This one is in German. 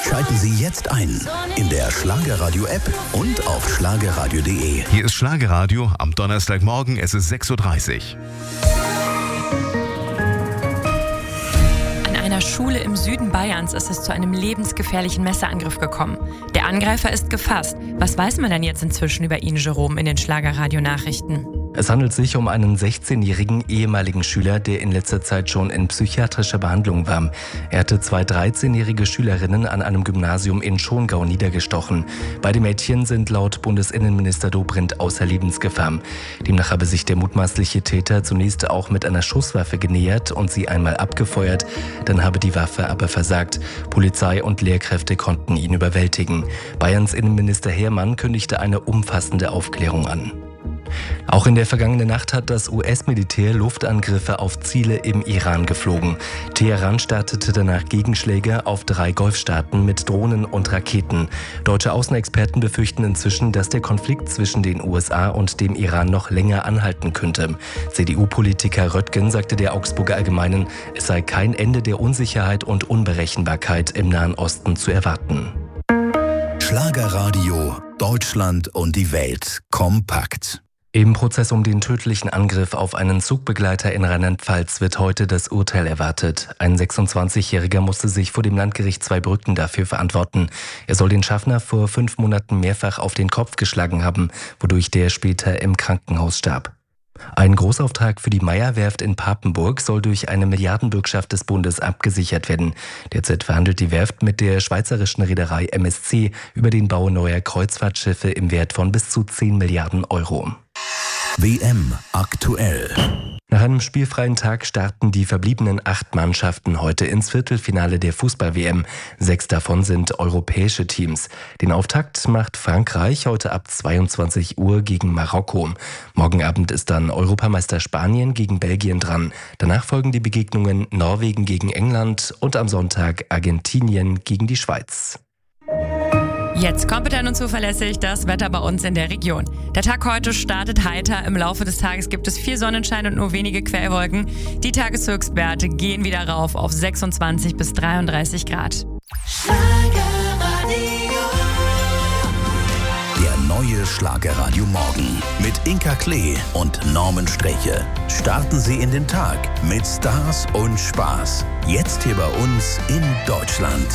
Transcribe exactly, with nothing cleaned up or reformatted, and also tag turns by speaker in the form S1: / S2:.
S1: Schalten Sie jetzt ein in der Schlagerradio-App und auf schlagerradio punkt de.
S2: Hier ist Schlagerradio am Donnerstagmorgen, es ist sechs Uhr dreißig.
S3: An einer Schule im Süden Bayerns ist es zu einem lebensgefährlichen Messerangriff gekommen. Der Angreifer ist gefasst. Was weiß man denn jetzt inzwischen über ihn, Jerome, in den Schlagerradio-Nachrichten?
S4: Es handelt sich um einen sechzehnjährigen ehemaligen Schüler, der in letzter Zeit schon in psychiatrischer Behandlung war. Er hatte zwei dreizehnjährige Schülerinnen an einem Gymnasium in Schongau niedergestochen. Beide Mädchen sind laut Bundesinnenminister Dobrindt außer Lebensgefahr. Demnach habe sich der mutmaßliche Täter zunächst auch mit einer Schusswaffe genähert und sie einmal abgefeuert. Dann habe die Waffe aber versagt. Polizei und Lehrkräfte konnten ihn überwältigen. Bayerns Innenminister Hermann kündigte eine umfassende Aufklärung an. Auch in der vergangenen Nacht hat das U S-Militär Luftangriffe auf Ziele im Iran geflogen. Teheran startete danach Gegenschläge auf drei Golfstaaten mit Drohnen und Raketen. Deutsche Außenexperten befürchten inzwischen, dass der Konflikt zwischen den U S A und dem Iran noch länger anhalten könnte. C D U-Politiker Röttgen sagte der Augsburger Allgemeinen, es sei kein Ende der Unsicherheit und Unberechenbarkeit im Nahen Osten zu erwarten.
S1: Schlagerradio, Deutschland und die Welt kompakt.
S4: Im Prozess um den tödlichen Angriff auf einen Zugbegleiter in Rheinland-Pfalz wird heute das Urteil erwartet. Ein sechsundzwanzigjähriger musste sich vor dem Landgericht Zweibrücken dafür verantworten. Er soll den Schaffner vor fünf Monaten mehrfach auf den Kopf geschlagen haben, wodurch der später im Krankenhaus starb. Ein Großauftrag für die Meyer-Werft in Papenburg soll durch eine Milliardenbürgschaft des Bundes abgesichert werden. Derzeit verhandelt die Werft mit der schweizerischen Reederei M S C über den Bau neuer Kreuzfahrtschiffe im Wert von bis zu zehn Milliarden Euro.
S1: W M aktuell.
S4: Nach einem spielfreien Tag starten die verbliebenen acht Mannschaften heute ins Viertelfinale der Fußball-W M. Sechs davon sind europäische Teams. Den Auftakt macht Frankreich heute ab zweiundzwanzig Uhr gegen Marokko. Morgen Abend ist dann Europameister Spanien gegen Belgien dran. Danach folgen die Begegnungen Norwegen gegen England und am Sonntag Argentinien gegen die Schweiz.
S3: Jetzt kompetent und zuverlässig das Wetter bei uns in der Region. Der Tag heute startet heiter. Im Laufe des Tages gibt es viel Sonnenschein und nur wenige Quellwolken. Die Tageshöchstwerte gehen wieder rauf auf sechsundzwanzig bis dreiunddreißig Grad.
S1: Der neue Schlagerradio Morgen mit Inka Klee und Norman Streche. Starten Sie in den Tag mit Stars und Spaß. Jetzt hier bei uns in Deutschland.